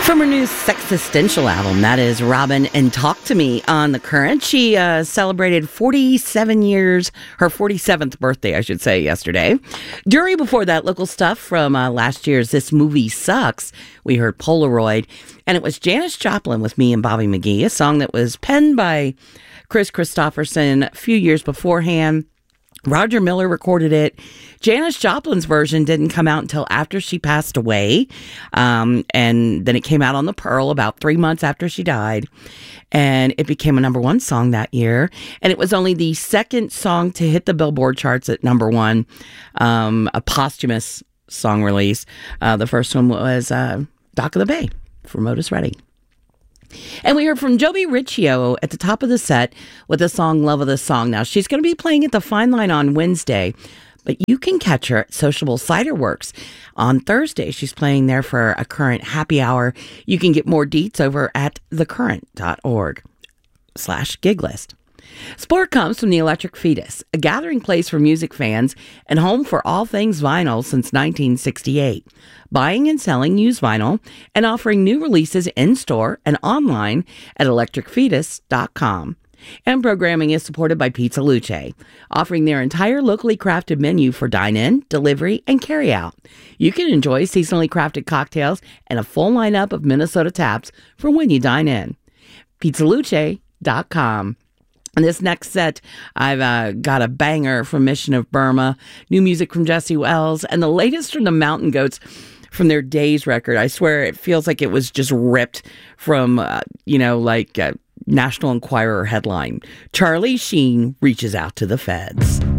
From her new Sexistential album, that is Robyn and Talk to Me on The Current. She celebrated 47 years, her 47th birthday, I should say, yesterday. During before that, local stuff from last year's This Movie Sucks. We heard Polaroid, and it was Janis Joplin with Me and Bobby McGee, a song that was penned by Chris Christopherson a few years beforehand. Roger Miller recorded it. Janis Joplin's version didn't come out until after she passed away. And then it came out on the Pearl about 3 months after she died. And it became a number one song that year. And it was only the second song to hit the Billboard charts at number one, a posthumous song release. The first one was Dock of the Bay from Otis Redding. And we heard from Joby Riccio at the top of the set with the song Love of the Song. Now, she's going to be playing at the Fine Line on Wednesday, but you can catch her at Sociable Cider Works on Thursday. She's playing there for a Current happy hour. You can get more deets over at thecurrent.org/gig list. Support comes from the Electric Fetus, a gathering place for music fans and home for all things vinyl since 1968. Buying and selling used vinyl and offering new releases in-store and online at electricfetus.com. And programming is supported by Pizza Luce, offering their entire locally crafted menu for dine-in, delivery, and carry-out. You can enjoy seasonally crafted cocktails and a full lineup of Minnesota taps for when you dine in. PizzaLuce.com. And this next set, I've got a banger from Mission of Burma, new music from Jesse Wells, and the latest from the Mountain Goats from their Days record. I swear it feels like it was just ripped from, National Enquirer headline. Charlie Sheen reaches out to the feds.